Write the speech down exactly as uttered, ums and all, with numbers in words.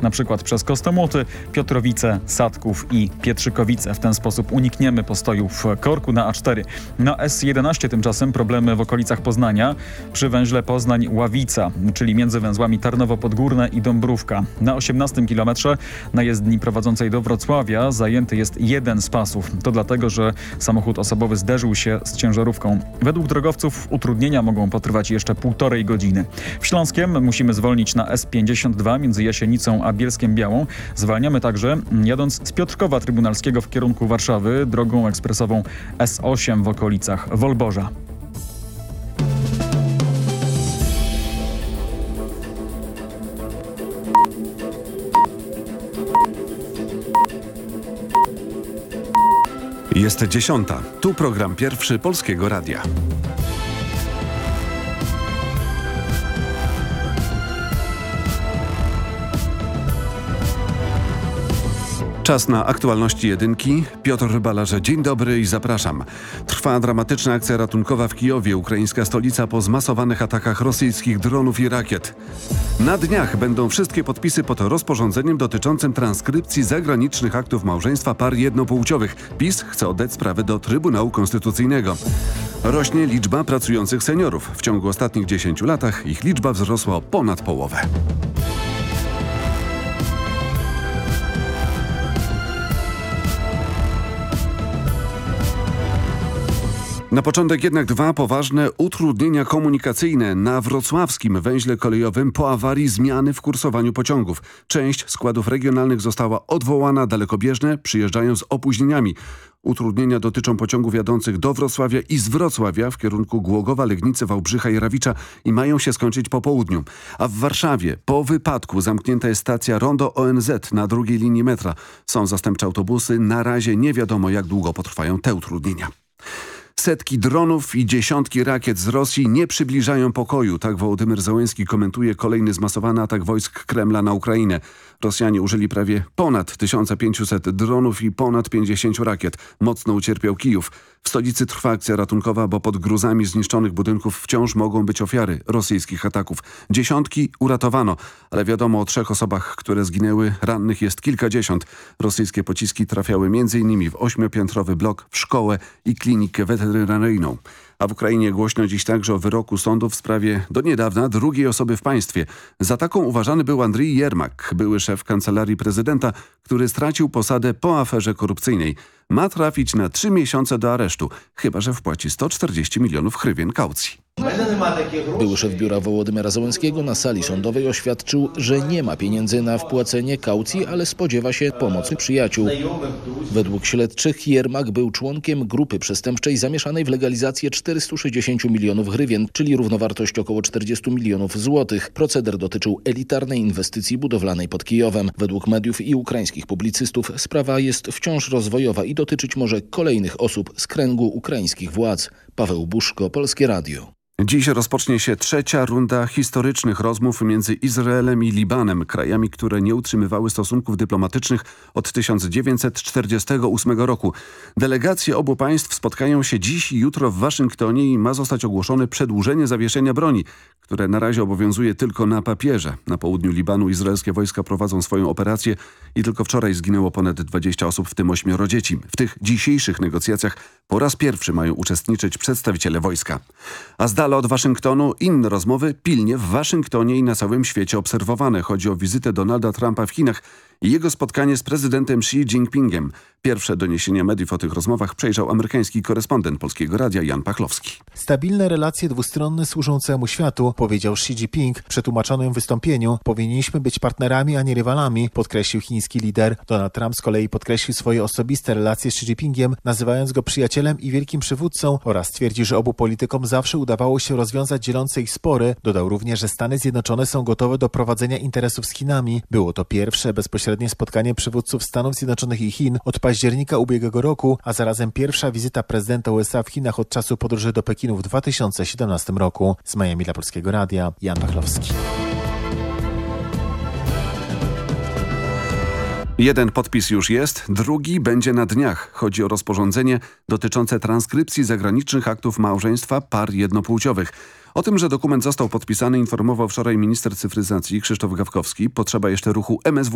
na przykład przez Kostomuty, Piotrowice, Sadków i Pietrzykowice. W ten sposób unikniemy postojów korku na A cztery. Na S jedenaście tymczasem problemy w okolicach Poznania przy węźle Poznań-Ławica, czyli między węzłami Tarnowo-Podgórne i Dąbrówka. Na osiemnastym kilometrze na jezdni prowadzącej do Wrocławia zajęty jest jeden z pasów. To dlatego, że samochód osobowy zderzył się z ciężarówką. Według drogowców utrudnienia mogą potrwać jeszcze półtorej godziny. W Śląskiem musimy zwolnić na S pięćdziesiąt dwa między Jasienicą a Bielskiem-Białą. Zwalniamy także jadąc z Piotrkowa Trybunalskiego w kierunku Warszawy drogą ekspresową S osiem w okolicach Wolborza. Jest dziesiąta. Tu program pierwszy Polskiego Radia. Czas na aktualności jedynki. Piotr Balarze, dzień dobry i zapraszam. Trwa dramatyczna akcja ratunkowa w Kijowie, ukraińska stolica, po zmasowanych atakach rosyjskich dronów i rakiet. Na dniach będą wszystkie podpisy pod rozporządzeniem dotyczącym transkrypcji zagranicznych aktów małżeństwa par jednopłciowych. PiS chce oddać sprawę do Trybunału Konstytucyjnego. Rośnie liczba pracujących seniorów. W ciągu ostatnich dziesięciu latach ich liczba wzrosła o ponad połowę. Na początek jednak dwa poważne utrudnienia komunikacyjne na wrocławskim węźle kolejowym po awarii zmiany w kursowaniu pociągów. Część składów regionalnych została odwołana, dalekobieżne przyjeżdżają z opóźnieniami. Utrudnienia dotyczą pociągów jadących do Wrocławia i z Wrocławia w kierunku Głogowa, Legnicy, Wałbrzycha i Rawicza i mają się skończyć po południu. A w Warszawie po wypadku zamknięta jest stacja Rondo O N Z na drugiej linii metra. Są zastępcze autobusy. Na razie nie wiadomo, jak długo potrwają te utrudnienia. Setki dronów i dziesiątki rakiet z Rosji nie przybliżają pokoju. Tak Wołodymyr Zełenski komentuje kolejny zmasowany atak wojsk Kremla na Ukrainę. Rosjanie użyli prawie ponad tysiąc pięćset dronów i ponad pięćdziesiąt rakiet. Mocno ucierpiał Kijów. W stolicy trwa akcja ratunkowa, bo pod gruzami zniszczonych budynków wciąż mogą być ofiary rosyjskich ataków. Dziesiątki uratowano, ale wiadomo o trzech osobach, które zginęły. Rannych jest kilkadziesiąt. Rosyjskie pociski trafiały między innymi w ośmiopiętrowy blok, w szkołę i klinikę weterynaryjną. A w Ukrainie głośno dziś także o wyroku sądu w sprawie do niedawna drugiej osoby w państwie. Za taką uważany był Andrii Jermak, były szef kancelarii prezydenta, który stracił posadę po aferze korupcyjnej. Ma trafić na trzy miesiące do aresztu, chyba że wpłaci sto czterdzieści milionów hrywien kaucji. Były szef biura Wołodymyra Zełenskiego na sali sądowej oświadczył, że nie ma pieniędzy na wpłacenie kaucji, ale spodziewa się pomocy przyjaciół. Według śledczych Jermak był członkiem grupy przestępczej zamieszanej w legalizację czterystu sześćdziesięciu milionów hrywien, czyli równowartość około czterdziestu milionów złotych. Proceder dotyczył elitarnej inwestycji budowlanej pod Kijowem. Według mediów i ukraińskich publicystów sprawa jest wciąż rozwojowa i dotyczyć może kolejnych osób z kręgu ukraińskich władz. Paweł Buszko, Polskie Radio. Dziś rozpocznie się trzecia runda historycznych rozmów między Izraelem i Libanem, krajami, które nie utrzymywały stosunków dyplomatycznych od tysiąc dziewięćset czterdziestego ósmego roku. Delegacje obu państw spotkają się dziś i jutro w Waszyngtonie i ma zostać ogłoszone przedłużenie zawieszenia broni, które na razie obowiązuje tylko na papierze. Na południu Libanu izraelskie wojska prowadzą swoją operację i tylko wczoraj zginęło ponad dwadzieścia osób, w tym ośmioro dzieci. W tych dzisiejszych negocjacjach po raz pierwszy mają uczestniczyć przedstawiciele wojska. A z dala od Waszyngtonu inne rozmowy pilnie w Waszyngtonie i na całym świecie obserwowane. Chodzi o wizytę Donalda Trumpa w Chinach i jego spotkanie z prezydentem Xi Jinpingiem. Pierwsze doniesienia mediów o tych rozmowach przejrzał amerykański korespondent Polskiego Radia Jan Pachlowski. Stabilne relacje dwustronne służą całemu światu, powiedział Xi Jinping w przetłumaczonym wystąpieniu. Powinniśmy być partnerami, a nie rywalami, podkreślił chiński lider. Donald Trump z kolei podkreślił swoje osobiste relacje z Xi Jinpingiem, nazywając go przyjacielem i wielkim przywódcą oraz twierdzi, że obu politykom zawsze udawało się rozwiązać dzielące ich spory. Dodał również, że Stany Zjednoczone są gotowe do prowadzenia interesów z Chinami. Było to pierwsze bezpośrednie spotkanie przywódców Stanów Zjednoczonych i Chin od października ubiegłego roku, a zarazem pierwsza wizyta prezydenta U S A w Chinach od czasu podróży do Pekinu w dwa tysiące siedemnastym roku. Z Miami dla Polskiego Radia, Jan Pachlowski. Jeden podpis już jest, drugi będzie na dniach. Chodzi o rozporządzenie dotyczące transkrypcji zagranicznych aktów małżeństwa par jednopłciowych. O tym, że dokument został podpisany, informował wczoraj minister cyfryzacji Krzysztof Gawkowski. Potrzeba jeszcze ruchu M S W